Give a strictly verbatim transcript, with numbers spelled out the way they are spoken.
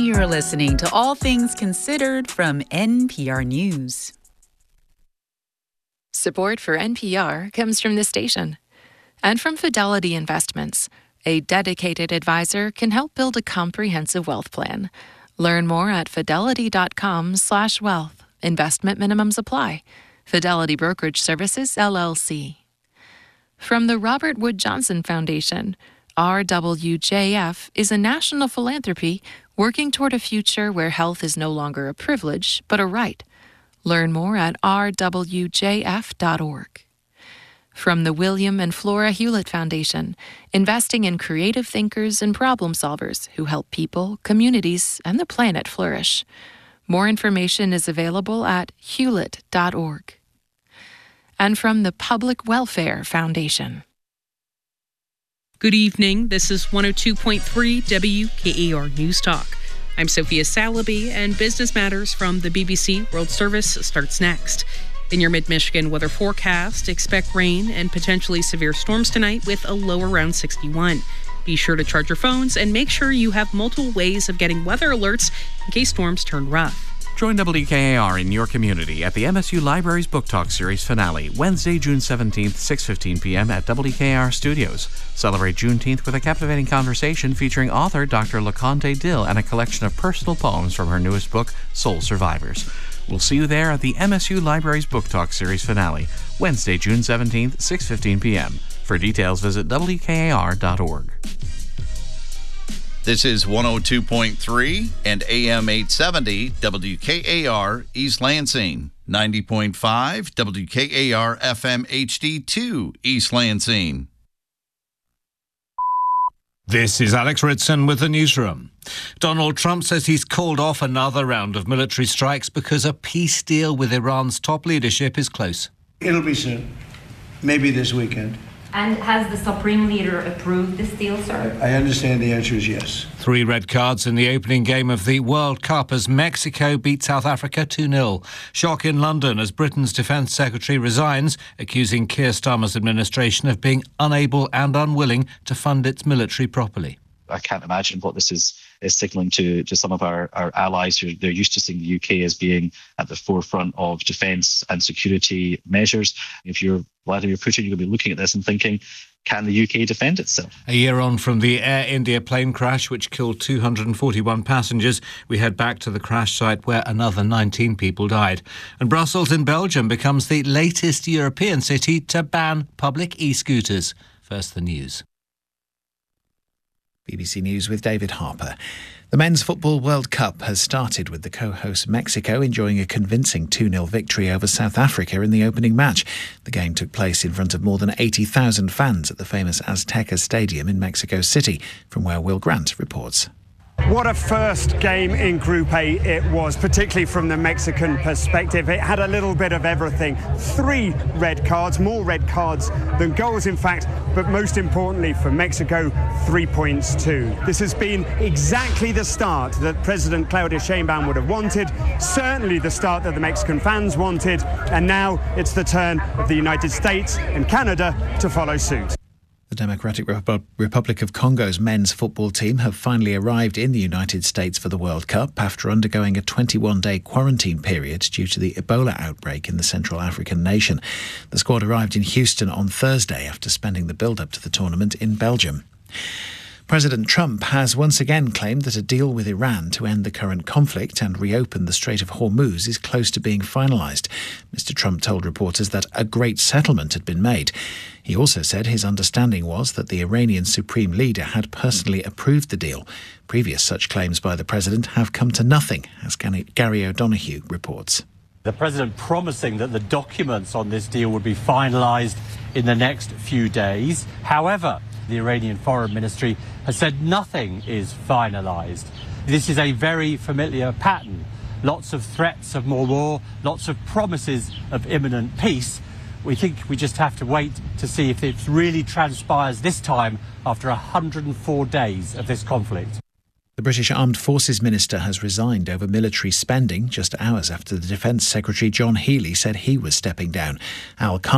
You're listening to All Things Considered from N P R News. Support for N P R comes from this station and from Fidelity Investments. A dedicated advisor can help build a comprehensive wealth plan. Learn more at fidelity.com slash wealth. Investment minimums apply. Fidelity Brokerage Services, L L C. From the Robert Wood Johnson Foundation, R W J F is a national philanthropy working toward a future where health is no longer a privilege, but a right. Learn more at r w j f dot org. From the William and Flora Hewlett Foundation, investing in creative thinkers and problem solvers who help people, communities, and the planet flourish. More information is available at hewlett dot org. And from the Public Welfare Foundation. Good evening. This is one oh two point three W K A R News Talk. I'm Sophia Salaby, and Business Matters from the B B C World Service starts next. In your mid-Michigan weather forecast, expect rain and potentially severe storms tonight with a low around sixty-one. Be sure to charge your phones and make sure you have multiple ways of getting weather alerts in case storms turn rough. Join W K A R in your community at the M S U Libraries Book Talk Series finale, Wednesday, June seventeenth, six fifteen p.m. at W K A R Studios. Celebrate Juneteenth with a captivating conversation featuring author Doctor LaConte Dill and a collection of personal poems from her newest book, Soul Survivors. We'll see you there at the M S U Libraries Book Talk Series finale, Wednesday, June seventeenth, six fifteen p.m. For details, visit w k a r dot org. This is one oh two point three and A M eight seventy W K A R East Lansing, ninety point five W K A R F M H D two East Lansing. This is Alex Ridson with the newsroom. Donald Trump says he's called off another round of military strikes because a peace deal with Iran's top leadership is close. It'll be soon, maybe this weekend. And has the Supreme Leader approved this deal, sir? I understand the answer is yes. Three red cards in the opening game of the World Cup as Mexico beat South Africa two nil. Shock in London as Britain's Defence Secretary resigns, accusing Keir Starmer's administration of being unable and unwilling to fund its military properly. I can't imagine what this is, is signalling to, to some of our, our allies who they're used to seeing the U K as being at the forefront of defence and security measures. If you're Vladimir Putin, you're going to be looking at this and thinking, can the U K defend itself? A year on from the Air India plane crash, which killed two hundred forty-one passengers, we head back to the crash site where another nineteen people died. And Brussels in Belgium becomes the latest European city to ban public e-scooters. First, the news. B B C News with David Harper. The Men's Football World Cup has started with the co-host Mexico enjoying a convincing two nil victory over South Africa in the opening match. The game took place in front of more than eighty thousand fans at the famous Azteca Stadium in Mexico City, from where Will Grant reports. What a first game in Group A it was, particularly from the Mexican perspective. It had a little bit of everything. Three red cards, more red cards than goals, in fact, but most importantly for Mexico, three points too. This has been exactly the start that President Claudia Sheinbaum would have wanted, certainly the start that the Mexican fans wanted, and now it's the turn of the United States and Canada to follow suit. The Democratic Repu- Republic of Congo's men's football team have finally arrived in the United States for the World Cup after undergoing a twenty-one day quarantine period due to the Ebola outbreak in the Central African nation. The squad arrived in Houston on Thursday after spending the build-up to the tournament in Belgium. President Trump has once again claimed that a deal with Iran to end the current conflict and reopen the Strait of Hormuz is close to being finalised. Mister Trump told reporters that a great settlement had been made. He also said his understanding was that the Iranian Supreme Leader had personally approved the deal. Previous such claims by the president have come to nothing, as Gary O'Donoghue reports. The president promising that the documents on this deal would be finalised in the next few days. However, the Iranian Foreign Ministry has said nothing is finalised. This is a very familiar pattern. Lots of threats of more war, lots of promises of imminent peace. We think we just have to wait to see if it really transpires this time after one hundred four days of this conflict. The British Armed Forces Minister has resigned over military spending just hours after the Defence Secretary John Healey said he was stepping down. Al